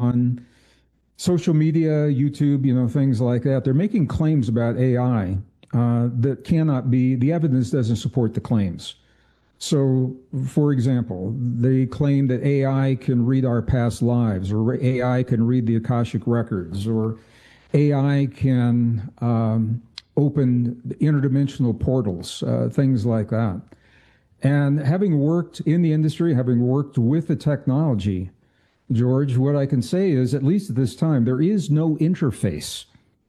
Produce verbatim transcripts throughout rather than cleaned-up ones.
on social media, YouTube, you know, things like that. They're making claims about A I uh, that cannot be, the evidence doesn't support the claims. So, for example, they claim that A I can read our past lives, or A I can read the Akashic records, or A I can um, open interdimensional portals, uh, things like that. And having worked in the industry, having worked with the technology, George, what I can say is, at least at this time, there is no interface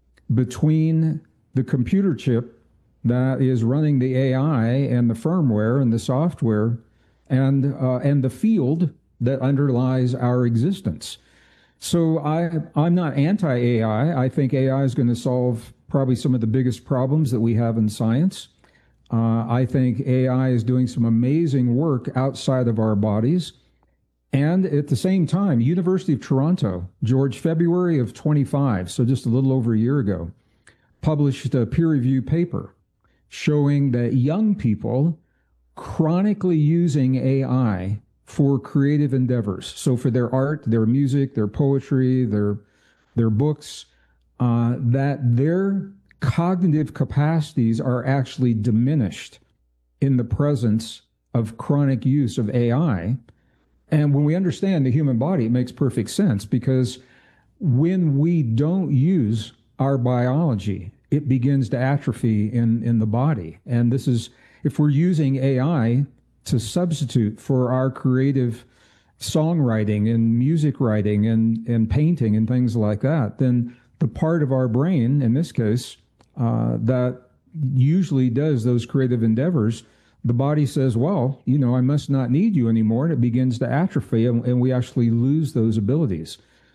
between the computer chip that is running the A I and the firmware and the software and uh, and the field that underlies our existence. So I I'm not anti-A I. I think A I is going to solve probably some of the biggest problems that we have in science. Uh, I think A I is doing some amazing work outside of our bodies. And at the same time, University of Toronto, George, February of twenty-five, so just a little over a year ago, published a peer-reviewed paper showing that young people chronically using A I for creative endeavors. So for their art, their music, their poetry, their, their books, uh, that their cognitive capacities are actually diminished in the presence of chronic use of A I. And when we understand the human body, it makes perfect sense, because when we don't use our biology, it begins to atrophy in, in the body. And this is, if we're using A I to substitute for our creative songwriting and music writing and, and painting and things like that, then the part of our brain, in this case, uh, that usually does those creative endeavors, the body says, well, you know, I must not need you anymore, and it begins to atrophy, and, and we actually lose those abilities.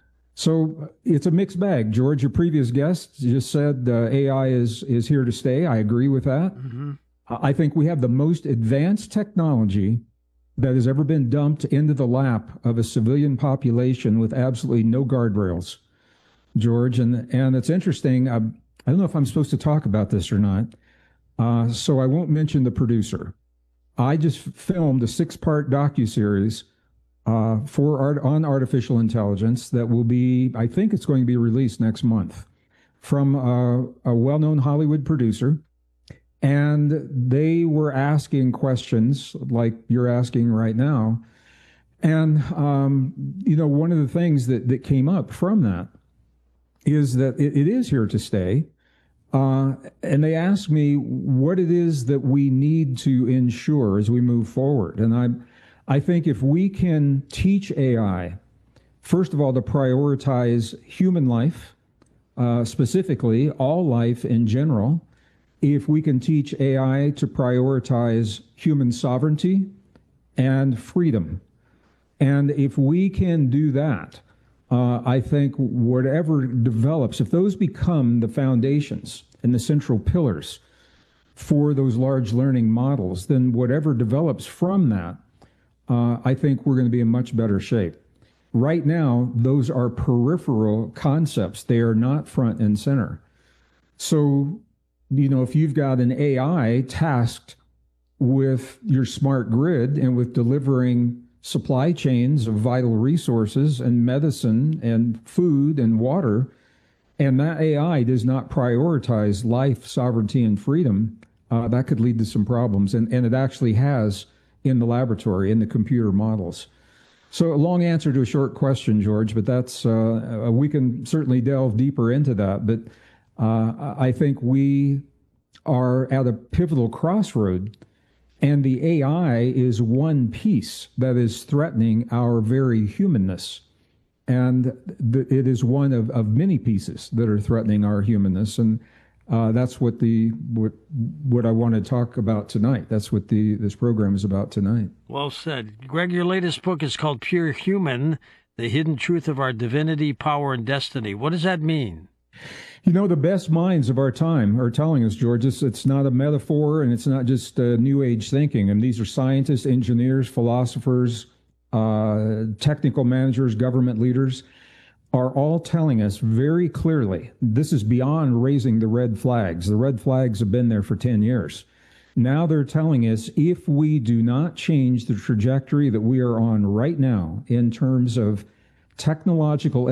So it's a mixed bag. George, your previous guest just said uh, A I is, is here to stay. I agree with that. Mm-hmm. I think we have the most advanced technology that has ever been dumped into the lap of a civilian population with absolutely no guardrails, George. And, and it's interesting. I, I don't know if I'm supposed to talk about this or not. Uh, so I won't mention the producer. I just filmed a six-part docuseries uh, for art, on artificial intelligence that will be, I think it's going to be released next month, from a, a well-known Hollywood producer. And they were asking questions like you're asking right now. And, um, you know, one of the things that, that came up from that is that it, it is here to stay. Uh, and they asked me what it is that we need to ensure as we move forward. And I, I think if we can teach A I, first of all, to prioritize human life, uh, specifically all life in general, if we can teach A I to prioritize human sovereignty and freedom, and if we can do that, Uh, I think whatever develops, if those become the foundations and the central pillars for those large learning models, then whatever develops from that, uh, I think we're going to be in much better shape. Right now, those are peripheral concepts. They are not front and center. So, you know, if you've got an A I tasked with your smart grid and with delivering supply chains of vital resources and medicine and food and water, and that A I does not prioritize life, sovereignty, and freedom, uh, that could lead to some problems. And, and it actually has in the laboratory, in the computer models. So a long answer to a short question, George, but that's, uh, we can certainly delve deeper into that. But uh, I think we are at a pivotal crossroad. And the A I is one piece that is threatening our very humanness. And th- it is one of, of many pieces that are threatening our humanness. And uh, that's what the what what I want to talk about tonight. That's what the this program is about tonight. Well said. Greg, your latest book is called Pure Human, The Hidden Truth of Our Divinity, Power, and Destiny. What does that mean? You know, the best minds of our time are telling us, George, it's, it's not a metaphor, and it's not just uh, New Age thinking. And these are scientists, engineers, philosophers, uh, technical managers, government leaders, are all telling us very clearly, this is beyond raising the red flags. The red flags have been there for ten years. Now they're telling us if we do not change the trajectory that we are on right now in terms of technological